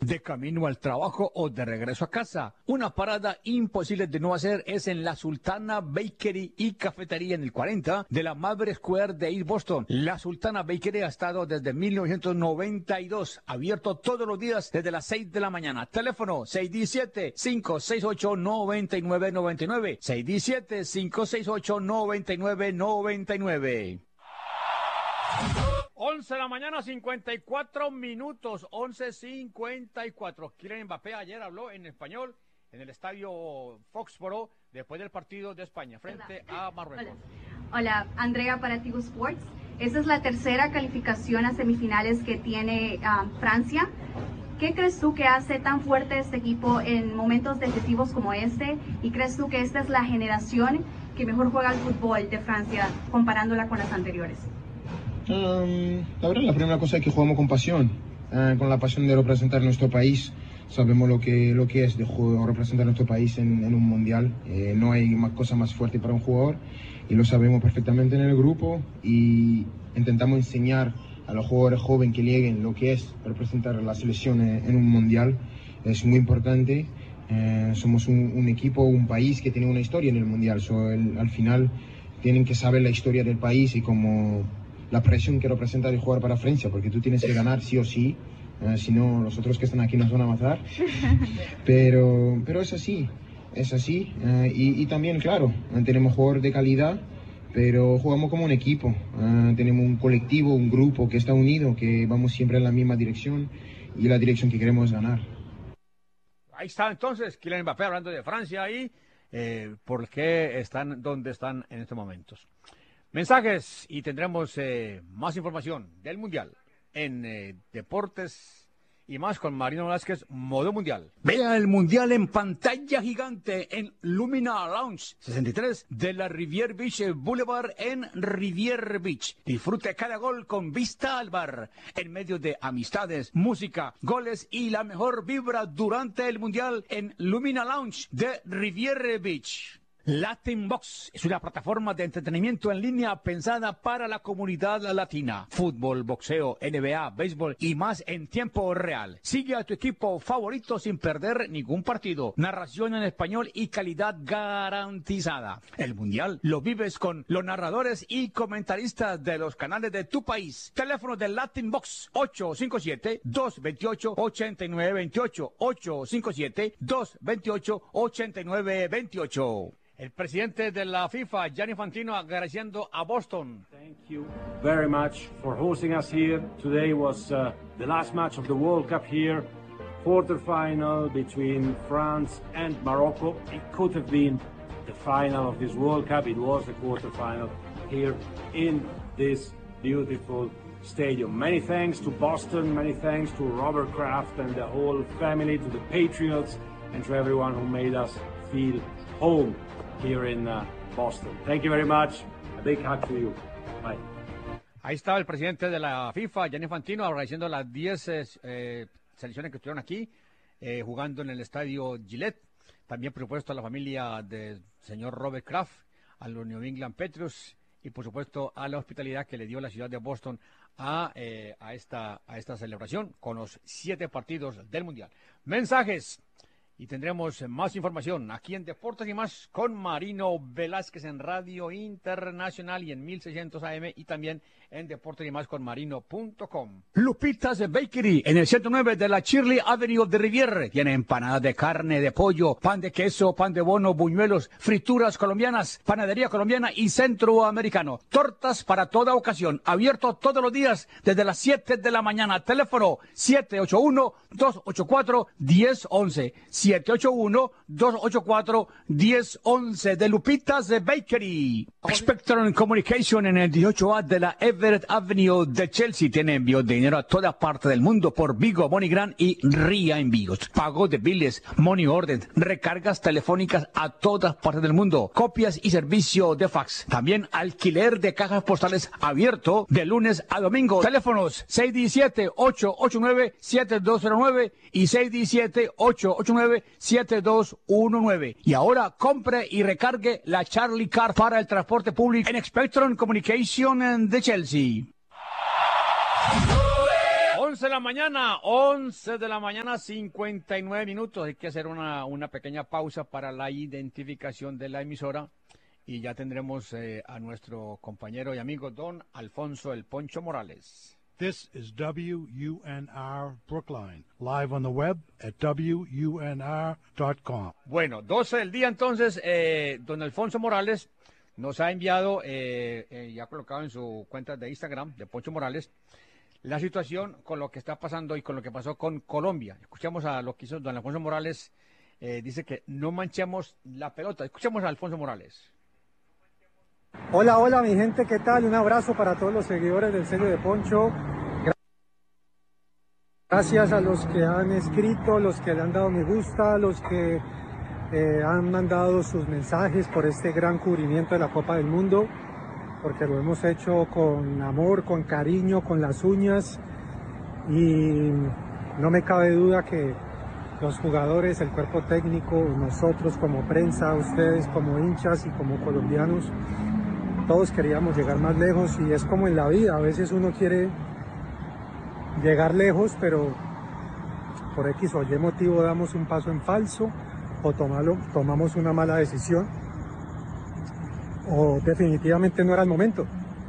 de camino al trabajo o de regreso a casa. Una parada imposible de no hacer es en la Sultana Bakery y Cafetería en el 40 de la Maverick Square de East Boston. La Sultana Bakery ha estado desde 1992, abierto todos los días desde las 6 de la mañana. Teléfono 617-568-9999, 617-568-9999. 11 de la mañana, 54 minutos, 11:54. Kylian Mbappé ayer habló en español en el estadio Foxborough después del partido de España frente a Marruecos. Hola, Andrea para Tigo Sports. Esta es la tercera calificación a semifinales que tiene Francia. ¿Qué crees tú que hace tan fuerte este equipo en momentos decisivos como este? ¿Y crees tú que esta es la generación que mejor juega el fútbol de Francia comparándola con las anteriores? La verdad, la primera cosa es que jugamos con pasión, con la pasión de representar nuestro país. Sabemos lo que es de representar nuestro país en un mundial. No hay cosa más fuerte para un jugador y lo sabemos perfectamente en el grupo y intentamos enseñar a los jugadores jóvenes que lleguen lo que es representar a la selección en un mundial. Es muy importante. Somos un equipo, un país que tiene una historia en el mundial. Al final tienen que saber la historia del país y como la presión que representa el jugar para Francia, porque tú tienes que ganar sí o sí, si no los otros que están aquí nos van a matar. Pero es así, y también, claro, tenemos jugadores de calidad, pero jugamos como un equipo, tenemos un colectivo, un grupo que está unido, que vamos siempre en la misma dirección y la dirección que queremos ganar. Ahí está entonces Kylian Mbappé hablando de Francia y por qué están donde están en estos momentos. Mensajes y tendremos más información del Mundial en Deportes y más con Marino Velázquez, Modo Mundial. Vea el Mundial en pantalla gigante en Lumina Lounge 63 de la Riviera Beach Boulevard en Riviera Beach. Disfrute cada gol con vista al bar, en medio de amistades, música, goles y la mejor vibra durante el Mundial en Lumina Lounge de Riviera Beach. Latin Box es una plataforma de entretenimiento en línea pensada para la comunidad latina. Fútbol, boxeo, NBA, béisbol y más en tiempo real. Sigue a tu equipo favorito sin perder ningún partido. Narración en español y calidad garantizada. El Mundial lo vives con los narradores y comentaristas de los canales de tu país. Teléfono de Latin Box 857-228-8928. 857-228-8928. El presidente de la FIFA, Gianni Infantino, agradeciendo a Boston. Thank you very much for hosting us here. Today was the last match of the World Cup here. Quarterfinal between France and Morocco. It could have been the final of this World Cup. It was the quarterfinal here in this beautiful stadium. Many thanks to Boston, many thanks to Robert Kraft and the whole family, to the Patriots, and to everyone who made us feel home here in Boston. Thank you very much. A big hug to you. Bye. Ahí está el presidente de la FIFA, Gianni Infantino, agradeciendo las 10 selecciones que estuvieron aquí, jugando en el estadio Gillette. También, por supuesto, a la familia del señor Robert Kraft, a los New England Patriots y, por supuesto, a la hospitalidad que le dio la ciudad de Boston a esta celebración con los 7 partidos del Mundial. Mensajes. Y tendremos más información aquí en Deportes y Más con Marino Velázquez en Radio Internacional y en 1600 AM y también en Deportes y Más con marino.com. Lupitas Bakery en el 109 de la Shirley Avenue de Riviera. Tiene empanadas de carne, de pollo, pan de queso, pan de bono, buñuelos, frituras colombianas, panadería colombiana y centroamericano. Tortas para toda ocasión. Abierto todos los días desde las 7 de la mañana. Teléfono 781-284-1011. 781-284-1011 de Lupitas Bakery. Spectrum Communication en el 18A de la Everett Avenue de Chelsea. Tiene envío de dinero a toda parte del mundo por Vigo, MoneyGram y RIA Envíos. Pago de biles, money order, recargas telefónicas a todas partes del mundo. Copias y servicio de fax. También alquiler de cajas postales abierto de lunes a domingo. Teléfonos 617-889-7209 y 617-889-7219. Y ahora compre y recargue la Charlie Card para el transporte público en Spectrum Communication de Chelsea. 11 de la mañana, 11 de la mañana, 59 minutos. Hay que hacer una pequeña pausa para la identificación de la emisora y ya tendremos a nuestro compañero y amigo don Alfonso El Poncho Morales. This is WUNR Brookline, live on the web at WUNR.com. Bueno, 12 del día entonces, don Alfonso Morales nos ha enviado, ya colocado en su cuenta de Instagram, de Poncho Morales, la situación con lo que está pasando y con lo que pasó con Colombia. Escuchamos a lo que hizo don Alfonso Morales, dice que no manchemos la pelota. Escuchemos a Alfonso Morales. Hola, hola mi gente, ¿qué tal? Un abrazo para todos los seguidores del sello de Poncho. Gracias a los que han escrito, los que le han dado me gusta, los que han mandado sus mensajes por este gran cubrimiento de la Copa del Mundo, porque lo hemos hecho con amor, con cariño, con las uñas, y no me cabe duda que los jugadores, el cuerpo técnico, nosotros como prensa, ustedes como hinchas y como colombianos, todos queríamos llegar más lejos, y es como en la vida, a veces uno quiere llegar lejos, pero por X o Y motivo damos un paso en falso, o tomamos una mala decisión, o definitivamente no era el momento.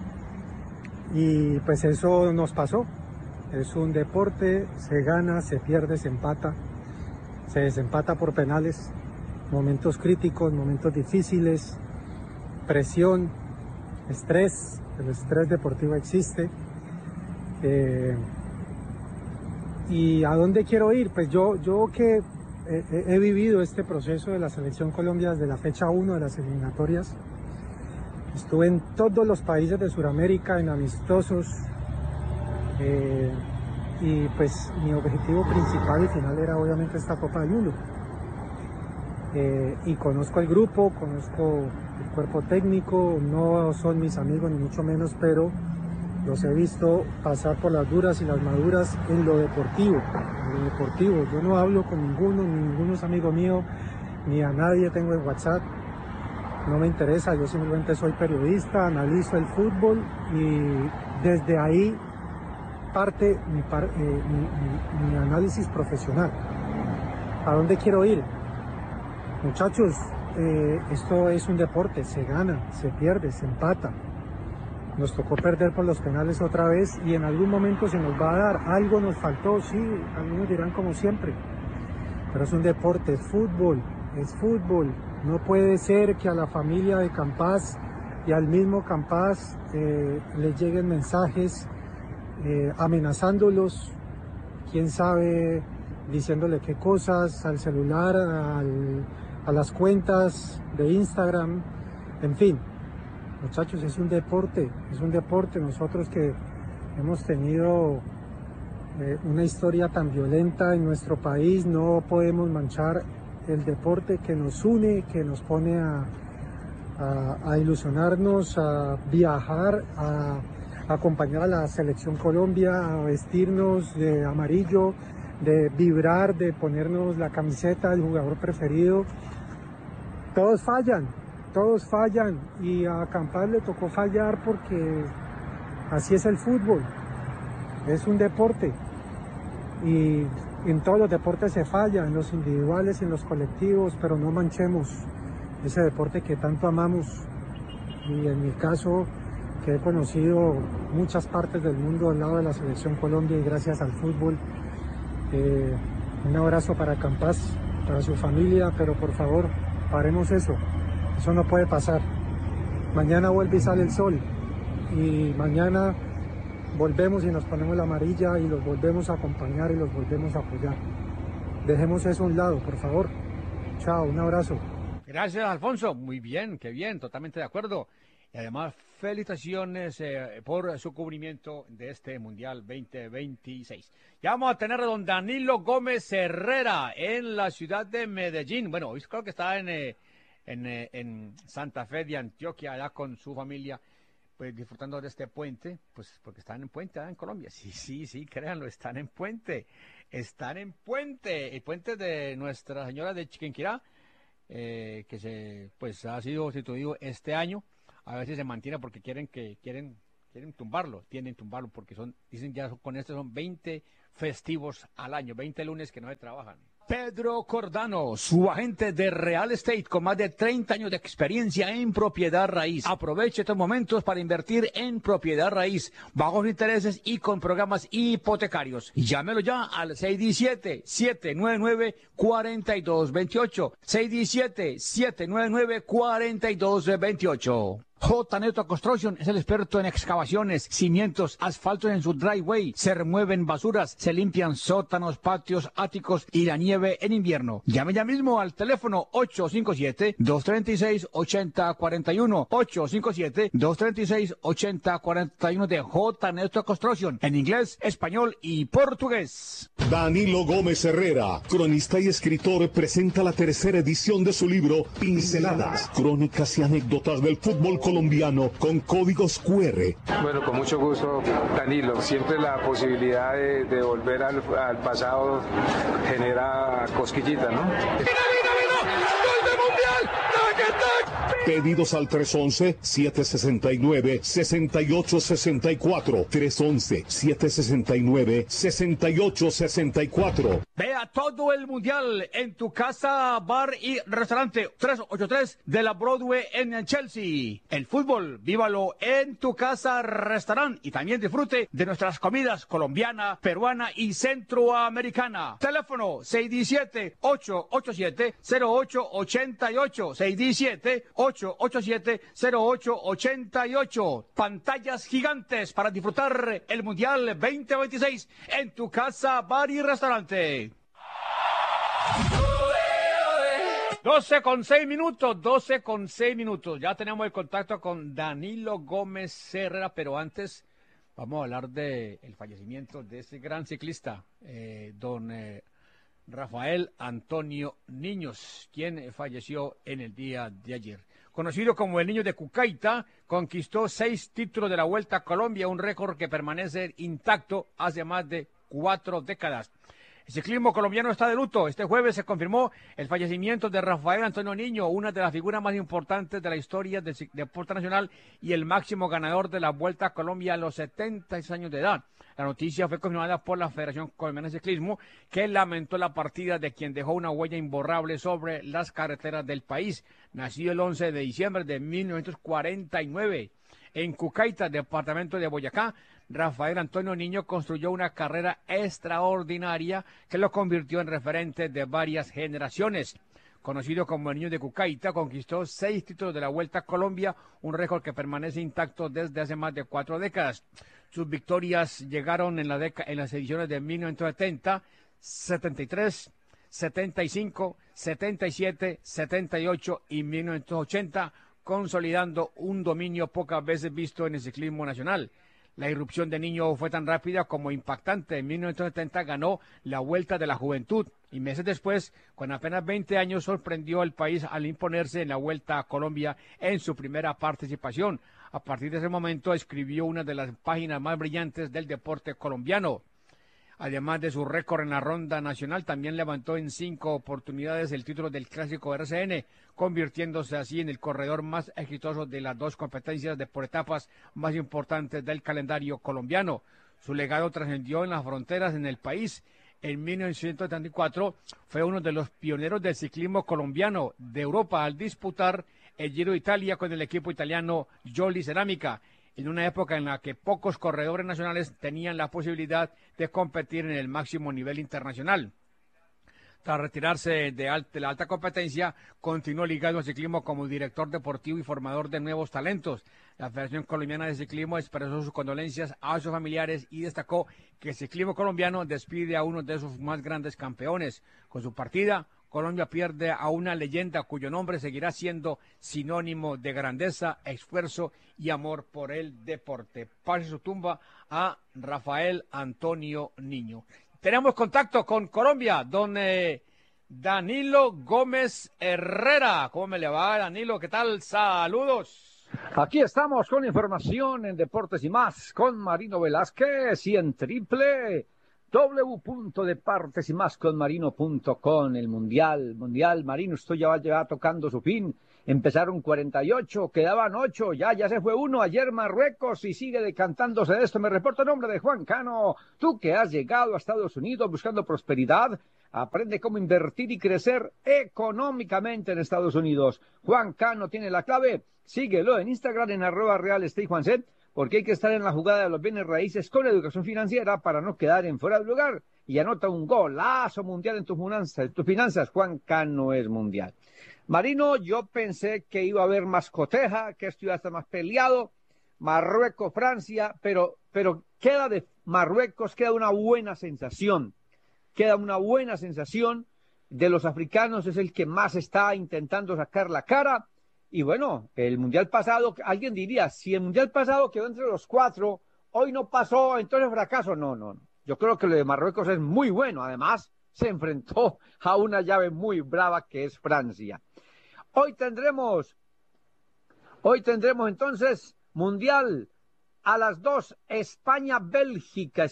Y pues eso nos pasó. Es un deporte, se gana, se pierde, se empata, se desempata por penales, momentos críticos, momentos difíciles, presión, estrés, el estrés deportivo existe. ¿Y a dónde quiero ir? Pues yo que he vivido este proceso de la Selección Colombia desde la fecha 1 de las eliminatorias. Estuve en todos los países de Sudamérica, en amistosos, y pues mi objetivo principal y final era obviamente esta Copa del Mundo. Y conozco el grupo, conozco el cuerpo técnico, no son mis amigos ni mucho menos, pero los he visto pasar por las duras y las maduras en lo deportivo. Yo no hablo con ninguno es amigo mío, ni a nadie tengo en WhatsApp. No me interesa, yo simplemente soy periodista, analizo el fútbol y desde ahí parte mi análisis profesional. ¿A dónde quiero ir? Muchachos, esto es un deporte, se gana, se pierde, se empata. Nos tocó perder por los penales otra vez y en algún momento se nos va a dar. Algo nos faltó, sí, algunos dirán como siempre. Pero es un deporte, es fútbol. No puede ser que a la familia de Campas y al mismo Campas les lleguen mensajes amenazándolos, quién sabe, diciéndole qué cosas al celular, a las cuentas de Instagram, en fin. Muchachos, es un deporte. Nosotros que hemos tenido una historia tan violenta en nuestro país, no podemos manchar el deporte que nos une, que nos pone a ilusionarnos, a viajar, a acompañar a la Selección Colombia, a vestirnos de amarillo, de vibrar, de ponernos la camiseta del jugador preferido. Todos fallan y a Campas le tocó fallar porque así es el fútbol, es un deporte y en todos los deportes se falla, en los individuales, en los colectivos, pero no manchemos ese deporte que tanto amamos. Y en mi caso, que he conocido muchas partes del mundo al lado de la Selección Colombia y gracias al fútbol, un abrazo para Campas, para su familia, pero por favor, paremos eso no puede pasar. Mañana vuelve y sale el sol y mañana volvemos y nos ponemos la amarilla y los volvemos a acompañar y los volvemos a apoyar. Dejemos eso a un lado, por favor. Chao, un abrazo. Gracias, Alfonso. Muy bien, qué bien, totalmente de acuerdo. Y además, felicitaciones por su cubrimiento de este Mundial 2026. Ya vamos a tener a don Danilo Gómez Herrera en la ciudad de Medellín. Bueno, hoy creo que está en Santa Fe de Antioquia, allá con su familia, pues disfrutando de este puente, pues porque están en puente allá en Colombia. Sí, créanlo, están en puente, el puente de Nuestra Señora de Chiquinquirá, que ha sido instituido este año, a ver si se mantiene porque quieren tienen que tumbarlo porque dicen ya con esto son 20 festivos al año, 20 lunes que no se trabajan. Pedro Cordano, su agente de real estate con más de 30 años de experiencia en propiedad raíz. Aproveche estos momentos para invertir en propiedad raíz, bajos intereses y con programas hipotecarios. Llámelo ya al 617-799-4228. 617-799-4228. J. Neto Construction es el experto en excavaciones, cimientos, asfaltos en su driveway. Se remueven basuras, se limpian sótanos, patios, áticos y la nieve en invierno. Llame ya mismo al teléfono 857-236-8041. 857-236-8041 de J. Neto Construction. En inglés, español y portugués. Danilo Gómez Herrera, cronista y escritor, presenta la tercera edición de su libro Pinceladas, crónicas y anécdotas del fútbol colombiano con códigos QR. Bueno, con mucho gusto, Danilo. Siempre la posibilidad de volver al pasado genera cosquillita, ¿no? Pedidos al 311-769-6864. 311-769-6864. Vea todo el mundial en tu casa, bar y restaurante 383 de la Broadway en Chelsea. El fútbol, vívalo en tu casa, restaurante y también disfrute de nuestras comidas colombiana, peruana y centroamericana. Teléfono 617-887-0888. 617-887-0888. Pantallas gigantes para disfrutar el Mundial 2026 en tu casa, bar y restaurante. 12:06 minutos. Ya tenemos el contacto con Danilo Gómez Herrera, pero antes vamos a hablar del fallecimiento de ese gran ciclista, don Rafael Antonio Niños, quien falleció en el día de ayer. Conocido como el Niño de Cucaita, conquistó 6 títulos de la Vuelta a Colombia, un récord que permanece intacto hace más de 4 décadas. El ciclismo colombiano está de luto. Este jueves se confirmó el fallecimiento de Rafael Antonio Niño, una de las figuras más importantes de la historia del deporte nacional y el máximo ganador de la Vuelta a Colombia a los 76 años de edad. La noticia fue confirmada por la Federación Colombiana de Ciclismo, que lamentó la partida de quien dejó una huella imborrable sobre las carreteras del país. Nacido el 11 de diciembre de 1949 en Cucaita, departamento de Boyacá, Rafael Antonio Niño construyó una carrera extraordinaria que lo convirtió en referente de varias generaciones. Conocido como el Niño de Cucaita, conquistó 6 títulos de la Vuelta a Colombia, un récord que permanece intacto desde hace más de 4 décadas. Sus victorias llegaron en las ediciones de 1970, 73, 75, 77, 78 y 1980, consolidando un dominio pocas veces visto en el ciclismo nacional. La irrupción de Niño fue tan rápida como impactante. En 1970 ganó la Vuelta de la Juventud y meses después, con apenas 20 años, sorprendió al país al imponerse en la Vuelta a Colombia en su primera participación. A partir de ese momento escribió una de las páginas más brillantes del deporte colombiano. Además de su récord en la ronda nacional, también levantó en 5 oportunidades el título del Clásico RCN, convirtiéndose así en el corredor más exitoso de las 2 competencias de por etapas más importantes del calendario colombiano. Su legado trascendió en las fronteras en el país. En 1974 fue uno de los pioneros del ciclismo colombiano de Europa al disputar el Giro de Italia con el equipo italiano Jolly Ceramica, en una época en la que pocos corredores nacionales tenían la posibilidad de competir en el máximo nivel internacional. Tras retirarse de la alta competencia, continuó ligado al ciclismo como director deportivo y formador de nuevos talentos. La Federación Colombiana de Ciclismo expresó sus condolencias a sus familiares y destacó que el ciclismo colombiano despide a uno de sus más grandes campeones. Con su partida, Colombia pierde a una leyenda cuyo nombre seguirá siendo sinónimo de grandeza, esfuerzo y amor por el deporte. Pase su tumba a Rafael Antonio Niño. Tenemos contacto con Colombia, don Danilo Gómez Herrera. ¿Cómo me le va, Danilo? ¿Qué tal? Saludos. Aquí estamos con información en Deportes y Más con Marino Velázquez y en www.deportesymasconmarino.com. El Mundial, Marino, esto ya va tocando su fin. Empezaron 48, quedaban 8, ya se fue uno. Ayer Marruecos y sigue decantándose de esto. Me reporta el nombre de Juan Cano. Tú que has llegado a Estados Unidos buscando prosperidad, aprende cómo invertir y crecer económicamente en Estados Unidos. Juan Cano tiene la clave. Síguelo en Instagram en @realestatejuancet, porque hay que estar en la jugada de los bienes raíces con educación financiera para no quedar en fuera de lugar. Y anota un golazo mundial en tus finanzas. Juan Cano es mundial. Marino, yo pensé que iba a haber más coteja, que esto iba a estar más peleado. Marruecos, Francia, pero queda de Marruecos, queda una buena sensación. Queda una buena sensación de los africanos, es el que más está intentando sacar la cara. Y bueno, el mundial pasado, alguien diría, si el mundial pasado quedó entre los 4, hoy no pasó, entonces fracaso. No. Yo creo que lo de Marruecos es muy bueno. Además, se enfrentó a una llave muy brava que es Francia. Hoy tendremos entonces mundial a las 2, España-Bélgica.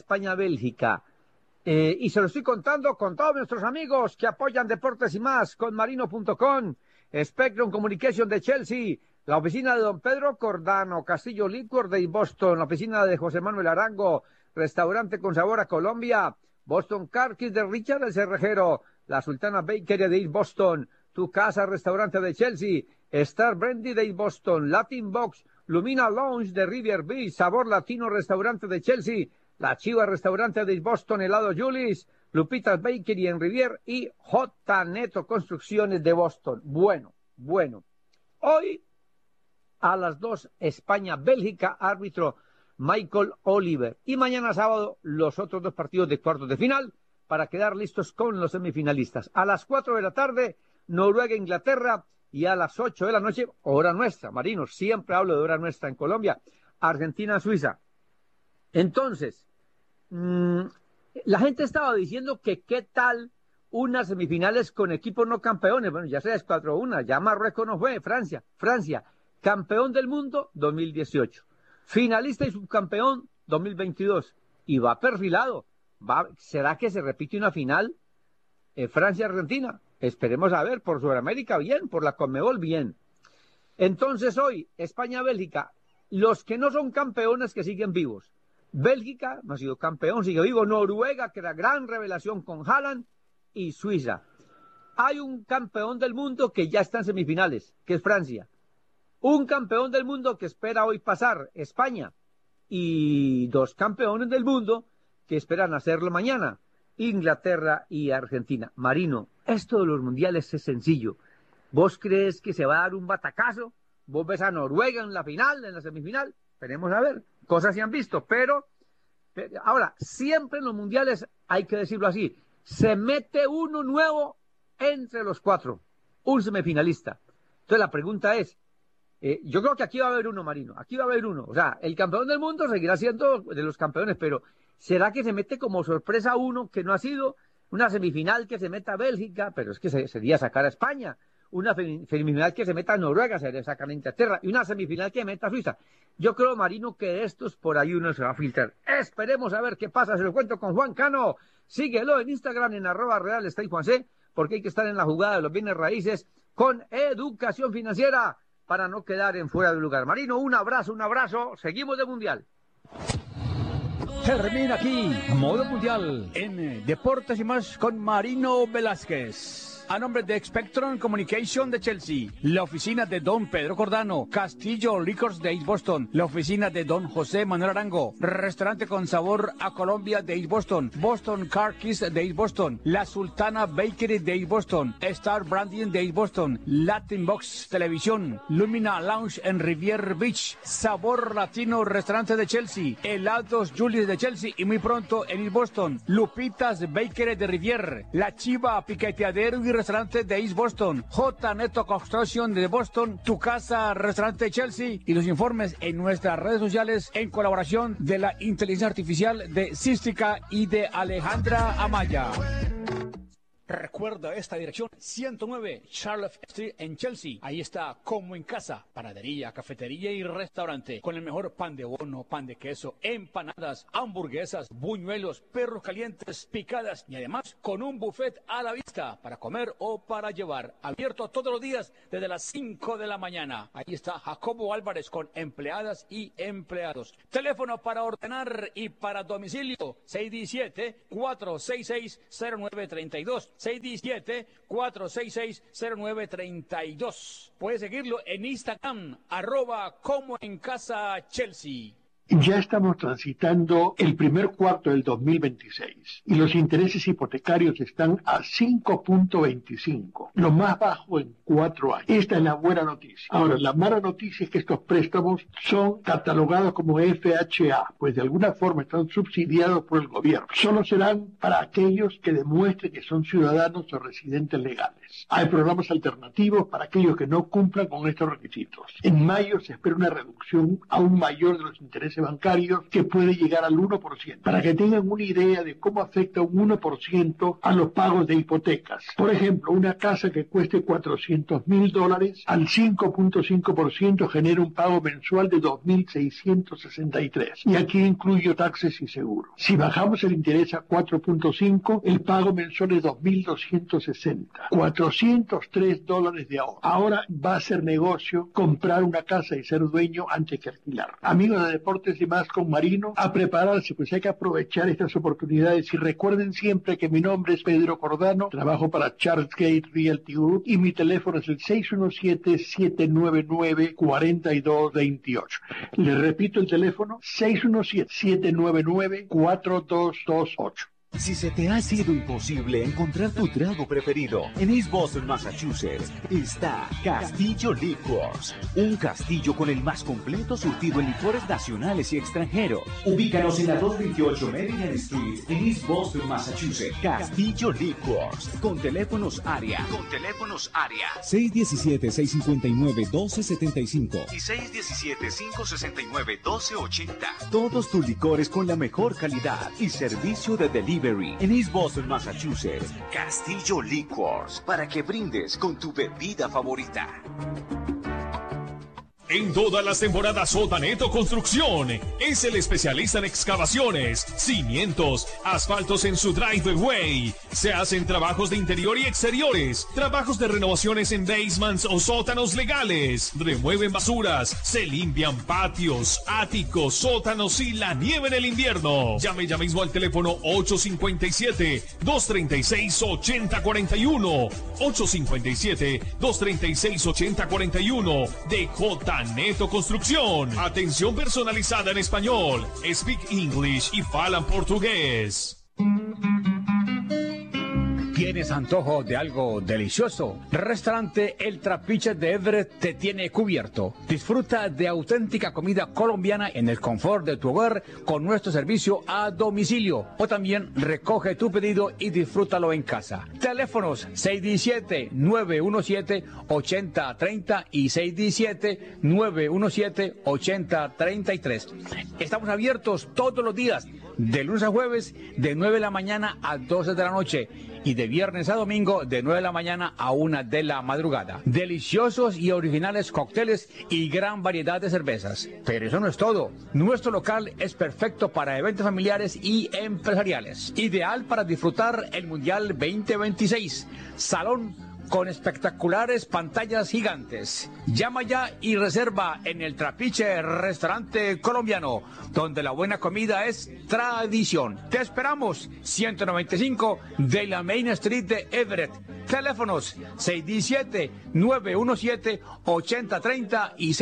Y se lo estoy contando con todos nuestros amigos que apoyan Deportes y Más, con marino.com, Spectrum Communication de Chelsea, la oficina de don Pedro Cordano, Castillo Liquor de Boston, la oficina de José Manuel Arango, restaurante con sabor a Colombia, Boston Car Kiss de Richard el Cerrajero, la Sultana Bakery de East Boston, Tu Casa Restaurante de Chelsea, Star Brandy de East Boston, Latin Box, Lumina Lounge de Rivier Beach, Sabor Latino Restaurante de Chelsea, La Chiva Restaurante de East Boston, Helado Julius, Lupita's Bakery en Rivier y J. Neto Construcciones de Boston. Bueno. Hoy a las 2, España-Bélgica, árbitro Michael Oliver. Y mañana sábado los otros 2 partidos de cuartos de final para quedar listos con los semifinalistas. A las 4 de la tarde, Noruega-Inglaterra, y a las 8 de la noche, hora nuestra, Marino, siempre hablo de hora nuestra en Colombia, Argentina-Suiza. Entonces, la gente estaba diciendo que qué tal unas semifinales con equipos no campeones. Bueno, ya se descuadró una, ya Marruecos no fue, Francia, campeón del mundo 2018, finalista y subcampeón 2022, y va perfilado. ¿Será que se repite una final Francia-Argentina? Esperemos a ver, por Sudamérica bien, por la Conmebol bien. Entonces hoy, España-Bélgica, los que no son campeones que siguen vivos. Bélgica no ha sido campeón, sigue vivo. Noruega, que era gran revelación con Haaland, y Suiza. Hay un campeón del mundo que ya está en semifinales, que es Francia. Un campeón del mundo que espera hoy pasar, España. Y 2 campeones del mundo que esperan hacerlo mañana, Inglaterra y Argentina. Marino, esto de los mundiales es sencillo. ¿Vos crees que se va a dar un batacazo? ¿Vos ves a Noruega en la final, en la semifinal? Esperemos a ver. Cosas se han visto, pero ahora, siempre en los mundiales, hay que decirlo así, se mete uno nuevo entre los 4, un semifinalista. Entonces la pregunta es, yo creo que aquí va a haber uno, Marino, aquí va a haber uno. O sea, el campeón del mundo seguirá siendo de los campeones, pero ¿será que se mete como sorpresa uno que no ha sido? Una semifinal que se meta a Bélgica, pero es que sería sacar a España. Una semifinal que se meta a Noruega, sería sacar a Inglaterra. Y una semifinal que meta a Suiza. Yo creo, Marino, que de estos por ahí uno se va a filtrar. Esperemos a ver qué pasa. Se lo cuento con Juan Cano. Síguelo en Instagram en @realestatejuancet, porque hay que estar en la jugada de los bienes raíces con educación financiera para no quedar en fuera de lugar. Marino, un abrazo. Seguimos de mundial. Termina aquí Modo Mundial en Deportes y Más con Marino Velázquez. A nombre de Spectrum Communication de Chelsea, la oficina de don Pedro Cordano, Castillo Liquors de East Boston, la oficina de don José Manuel Arango, restaurante con sabor a Colombia de East Boston, Boston Car Kiss de East Boston, la Sultana Bakery de East Boston, Star Branding de East Boston, Latin Box Televisión, Lumina Lounge en Rivier Beach, Sabor Latino Restaurante de Chelsea, Helados Julius de Chelsea y muy pronto en East Boston, Lupita's Bakery de Rivier, La Chiva Piqueteadero y Restaurante de East Boston, J. Neto Construction de Boston, Tu Casa Restaurante de Chelsea, y los informes en nuestras redes sociales en colaboración de la inteligencia artificial de Cística y de Alejandra Amaya. Recuerda Recuerda esta dirección, 109 Charlotte Street en Chelsea. Ahí está Como en Casa, panadería, cafetería y restaurante, con el mejor pan de bono, pan de queso, empanadas, hamburguesas, buñuelos, perros calientes, picadas y además con un buffet a la vista para comer o para llevar. Abierto todos los días desde las 5 de la mañana. Ahí está Jacobo Álvarez con empleadas y empleados. Teléfono para ordenar y para domicilio, 617-466-0932. 617-466-0932. Puedes seguirlo en Instagram, @ComoEnCasaChelsea. Ya estamos transitando el primer cuarto del 2026 y los intereses hipotecarios están a 5.25, lo más bajo en 4 años. Esta es la buena noticia. Ahora, la mala noticia es que estos préstamos son catalogados como FHA, pues de alguna forma están subsidiados por el gobierno. Solo serán para aquellos que demuestren que son ciudadanos o residentes legales. Hay programas alternativos para aquellos que no cumplan con estos requisitos. En mayo se espera una reducción aún mayor de los intereses bancarios que puede llegar al 1%, para que tengan una idea de cómo afecta un 1% a los pagos de hipotecas. Por ejemplo, una casa que cueste $400,000 al 5.5% genera un pago mensual de $2,663 y aquí incluyo taxes y seguro. Si bajamos el interés a 4.5, el pago mensual es $2,260, $403 de ahorro. Ahora va a ser negocio comprar una casa y ser dueño antes que alquilar. Amigos de Deportes y Más con Marino, a prepararse, pues hay que aprovechar estas oportunidades y recuerden siempre que mi nombre es Pedro Cordano, trabajo para Charles Gate Realty Group y mi teléfono es el 617-799-4228. Le repito el teléfono, 617-799-4228. Si se te ha sido imposible encontrar tu trago preferido, en East Boston, Massachusetts, está Castillo Liquors, un castillo con el más completo surtido en licores nacionales y extranjeros. Ubícanos en la 228 Maryland Street, en East Boston, Massachusetts. Castillo Liquors, con teléfonos área. 617-659-1275 y 617-569-1280. Todos tus licores con la mejor calidad y servicio de delivery. En East Boston, Massachusetts, Castillo Liquors, para que brindes con tu bebida favorita. En todas las temporadas Sotaneto Construcción es el especialista en excavaciones, cimientos, asfaltos en su driveway. Se hacen trabajos de interior y exteriores, trabajos de renovaciones en basements o sótanos legales. Remueven basuras, se limpian patios, áticos, sótanos y la nieve en el invierno. Llame ya mismo al teléfono 857-236-8041. 857-236-8041 de Neto Construcción. Atención personalizada en español. Speak English y falan portugués. ¿Tienes antojo de algo delicioso? Restaurante El Trapiche de Everett te tiene cubierto. Disfruta de auténtica comida colombiana en el confort de tu hogar con nuestro servicio a domicilio. O también recoge tu pedido y disfrútalo en casa. Teléfonos 617-917-8030 y 617-917-8033. Estamos abiertos todos los días, de lunes a jueves, de 9 de la mañana a 12 de la noche. Y de viernes a domingo de 9 de la mañana a 1 de la madrugada. Deliciosos y originales cócteles y gran variedad de cervezas. Pero eso no es todo. Nuestro local es perfecto para eventos familiares y empresariales. Ideal para disfrutar el Mundial 2026. Salón con espectaculares pantallas gigantes. Llama ya y reserva en El Trapiche Restaurante Colombiano, donde la buena comida es tradición. Te esperamos, 195 de la Main Street de Everett. Teléfonos 617-917-8030 y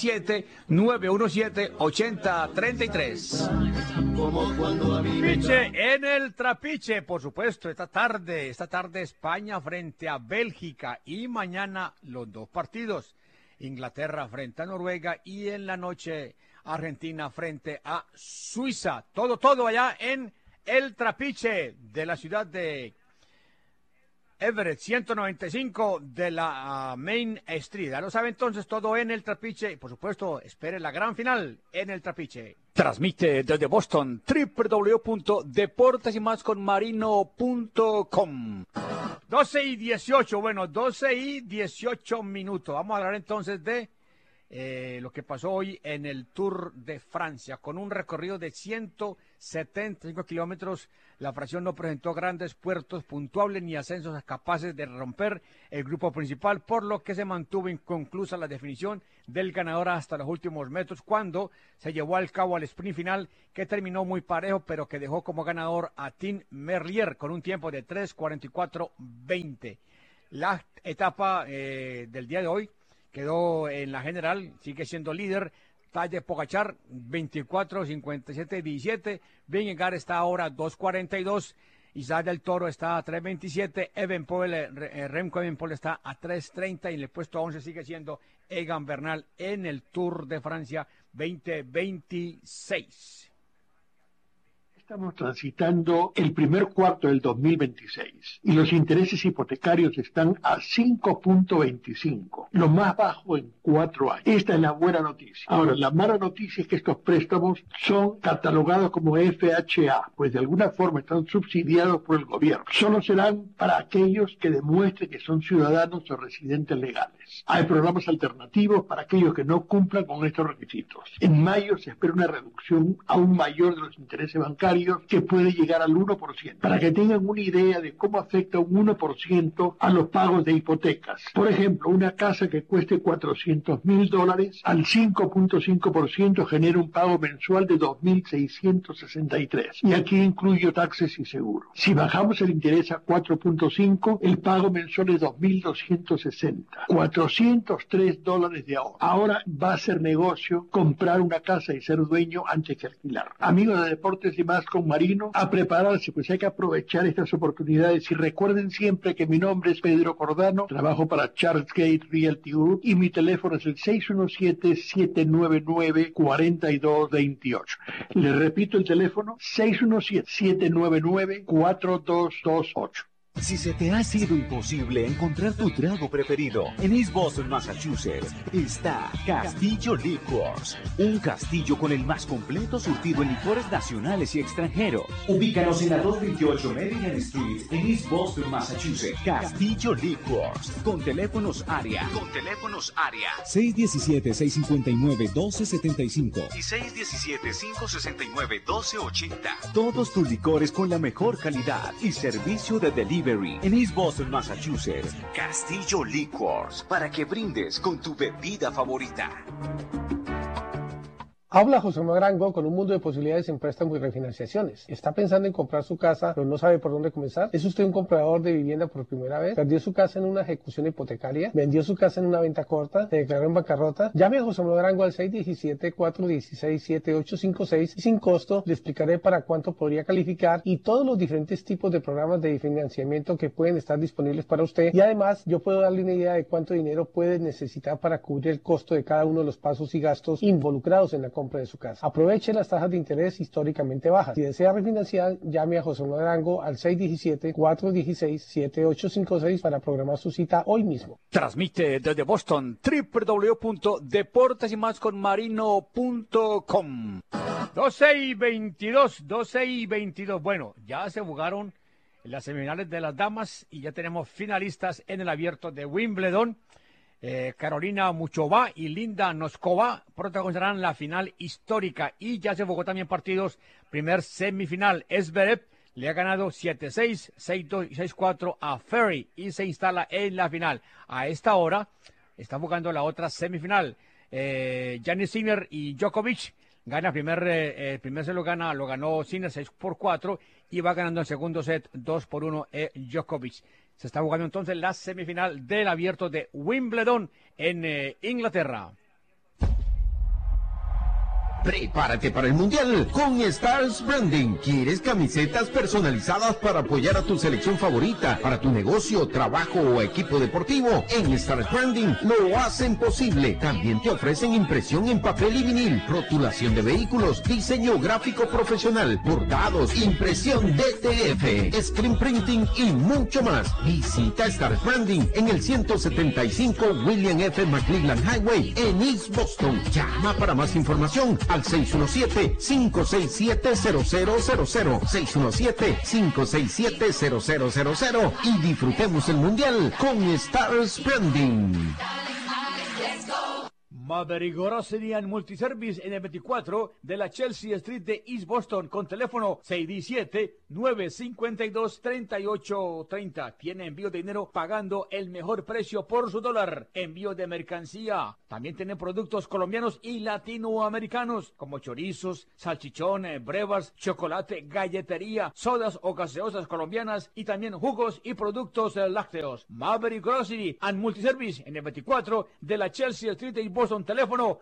617-917-8033. Trapiche en El Trapiche, por supuesto, esta tarde España frente a Bélgica y mañana los dos partidos, Inglaterra frente a Noruega y en la noche Argentina frente a Suiza. Todo allá en El Trapiche de la ciudad de Everett, 195 de la Main Street. Ya lo sabe entonces, todo en El Trapiche. Y por supuesto, espere la gran final en El Trapiche. Transmite desde Boston, www.deportesymasconmarino.com. 12:18, bueno, 12:18 minutos. Vamos a hablar entonces de lo que pasó hoy en el Tour de Francia. Con un recorrido de 175 kilómetros, la fracción no presentó grandes puertos puntuables ni ascensos capaces de romper el grupo principal, por lo que se mantuvo inconclusa la definición del ganador hasta los últimos metros, cuando se llevó al cabo al sprint final, que terminó muy parejo, pero que dejó como ganador a Tim Merlier con un tiempo de 3:44:20. La etapa del día de hoy quedó en la general, sigue siendo líder Tadej Pogačar, 24:57:17. Vingegaard está ahora 2:42. Isaac del Toro está a 3:27. Remco Evenepoel está a 3:30. Y en el puesto 11 sigue siendo Egan Bernal en el Tour de Francia 2026. Estamos transitando el primer cuarto del 2026 y los intereses hipotecarios están a 5.25, lo más bajo en 4 años. Esta es la buena noticia. Ahora, la mala noticia es que estos préstamos son catalogados como FHA, pues de alguna forma están subsidiados por el gobierno. Solo serán para aquellos que demuestren que son ciudadanos o residentes legales. Hay programas alternativos para aquellos que no cumplan con estos requisitos. En mayo se espera una reducción aún mayor de los intereses bancarios, que puede llegar al 1%, para que tengan una idea de cómo afecta un 1% a los pagos de hipotecas. Por ejemplo, una casa que cueste $400,000 al 5.5% genera un pago mensual de $2,663, y aquí incluyo taxes y seguros. Si bajamos el interés a 4.5, el pago mensual es $2,260, $403 de ahorro. Ahora va a ser negocio comprar una casa y ser dueño antes que alquilar. Amigos de Deportes y Más con Marino, a prepararse, pues hay que aprovechar estas oportunidades. Y recuerden siempre que mi nombre es Pedro Cordano, trabajo para Charles Gate Realty Group y mi teléfono es el 617-799-4228. Les repito el teléfono, 617-799-4228. Si se te ha sido imposible encontrar tu trago preferido, en East Boston, Massachusetts, está Castillo Liquors, un castillo con el más completo surtido en licores nacionales y extranjeros. Ubícanos en la 228 Maryland Street, en East Boston, Massachusetts. Castillo Liquors, con teléfonos área. 617-659-1275 y 617-569-1280. Todos tus licores con la mejor calidad y servicio de delivery. En East Boston, Massachusetts. Castillo Liquors, para que brindes con tu bebida favorita. Habla José Manuel Arango con un mundo de posibilidades en préstamos y refinanciaciones. ¿Está pensando en comprar su casa pero no sabe por dónde comenzar? ¿Es usted un comprador de vivienda por primera vez? ¿Perdió su casa en una ejecución hipotecaria? ¿Vendió su casa en una venta corta? ¿Se declaró en bancarrota? Llame a José Manuel Arango al 617-416-7856 y sin costo le explicaré para cuánto podría calificar y todos los diferentes tipos de programas de financiamiento que pueden estar disponibles para usted. Y además yo puedo darle una idea de cuánto dinero puede necesitar para cubrir el costo de cada uno de los pasos y gastos involucrados en la compra de su casa. Aproveche las tasas de interés históricamente bajas. Si desea refinanciar, llame a José Manuel Arango al 617-416-7856 para programar su cita hoy mismo. Transmite desde Boston www.deportesymasconmarino.com. 12:22. Bueno, ya se jugaron las semifinales de las damas y ya tenemos finalistas en el abierto de Wimbledon. Carolina Muchova y Linda Noskova protagonizarán la final histórica y ya se jugó también partidos. Primer semifinal, Zverev le ha ganado 7-6, 6-2 y 6-4 a Ferry y se instala en la final. A esta hora está jugando la otra semifinal. Jannik Sinner y Djokovic gana el primer set lo ganó Sinner 6-4 y va ganando el segundo set 2-1 Djokovic. Se está jugando entonces la semifinal del abierto de Wimbledon en Inglaterra. Prepárate para el Mundial con Stars Branding. ¿Quieres camisetas personalizadas para apoyar a tu selección favorita, para tu negocio, trabajo o equipo deportivo? En Stars Branding lo hacen posible. También te ofrecen impresión en papel y vinil, rotulación de vehículos, diseño gráfico profesional, bordados, impresión DTF, screen printing y mucho más. Visita Stars Branding en el 175 William F. McClellan Highway en East Boston. Llama para más información al 617-567-0000, 617-567-0000 y disfrutemos el Mundial con Stars Branding. Maverick Grocery and Multiservice en el 24 de la Chelsea Street de East Boston con teléfono 617-952-3830. Tiene envío de dinero pagando el mejor precio por su dólar. Envío de mercancía. También tienen productos colombianos y latinoamericanos como chorizos, salchichones, brevas, chocolate, galletería, sodas o gaseosas colombianas y también jugos y productos lácteos. Maverick Grocery and Multiservice en el 24 de la Chelsea Street de East Boston. Teléfono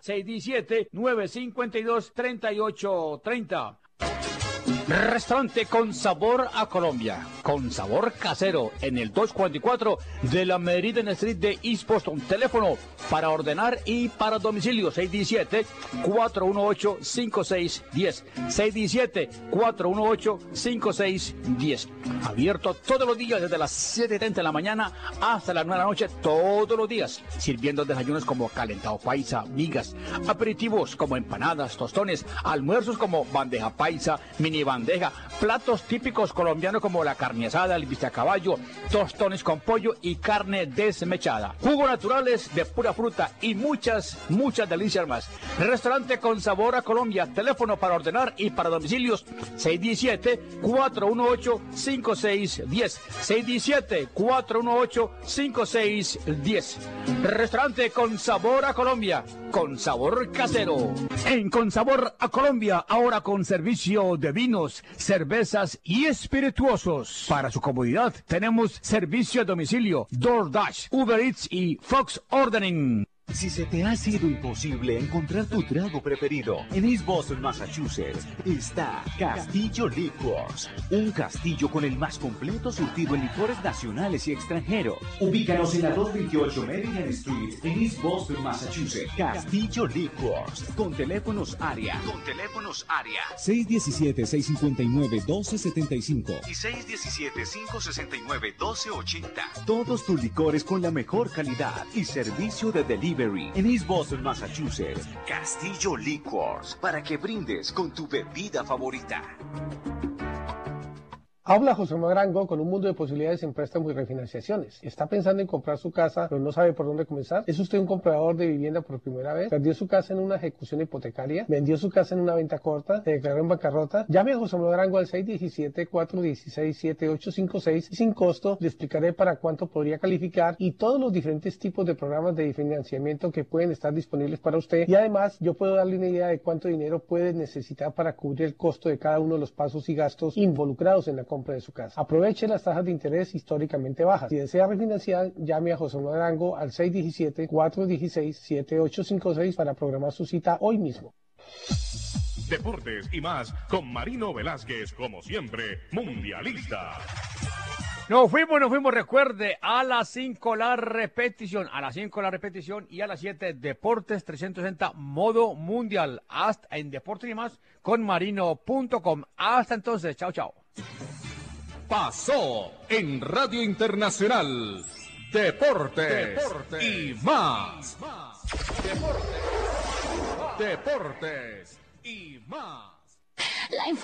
617-952-3830. Restaurante con sabor a Colombia, con sabor casero, en el 244 de la Meridian Street de East Boston. Teléfono para ordenar y para domicilio 617-418-5610. 617-418-5610. Abierto todos los días desde las 7:30 de la mañana hasta las 9 de la noche, todos los días, sirviendo desayunos como calentado paisa, migas, aperitivos como empanadas, tostones, almuerzos como bandeja paisa, mini bandeja, platos típicos colombianos como la carne asada, el bistec a caballo, tostones con pollo y carne desmechada, jugos naturales de pura fruta y muchas delicias más. Restaurante con sabor a Colombia. Teléfono para ordenar y para domicilios 617-418-5610. 617-418-5610. Restaurante con sabor a Colombia, con sabor casero. En Con Sabor a Colombia, ahora con servicio de vinos, cervezas y espirituosos. Para su comodidad, tenemos servicio a domicilio, DoorDash, Uber Eats y Fox Ordering. Si se te ha sido imposible encontrar tu trago preferido, en East Boston, Massachusetts, está Castillo Liquors. Un castillo con el más completo surtido en licores nacionales y extranjeros. Ubícanos en la 228 Maryland Street, en East Boston, Massachusetts. Castillo Liquors. Con teléfonos área. 617-659-1275. Y 617-569-1280. Todos tus licores con la mejor calidad y servicio de delivery. En East Boston, Massachusetts, Castillo Liquors, para que brindes con tu bebida favorita. Habla José Marango con un mundo de posibilidades en préstamos y refinanciaciones. ¿Está pensando en comprar su casa, pero no sabe por dónde comenzar? ¿Es usted un comprador de vivienda por primera vez? ¿Perdió su casa en una ejecución hipotecaria? ¿Vendió su casa en una venta corta? ¿Se declaró en bancarrota? Llame a José Marango al 617-416-7856 y sin costo le explicaré para cuánto podría calificar y todos los diferentes tipos de programas de financiamiento que pueden estar disponibles para usted. Y además, yo puedo darle una idea de cuánto dinero puede necesitar para cubrir el costo de cada uno de los pasos y gastos involucrados en la compra de su casa. Aproveche las tasas de interés históricamente bajas. Si desea refinanciar, llame a José Marango al 617-416-7856 para programar su cita hoy mismo. Deportes y más con Marino Velázquez, como siempre, mundialista. Nos fuimos, recuerde, a las 5 la repetición, y a las 7 Deportes 360 modo mundial, hasta en Deportes y más con marino.com. Hasta entonces, chao. Pasó en Radio Internacional Deportes y más. Deportes y más.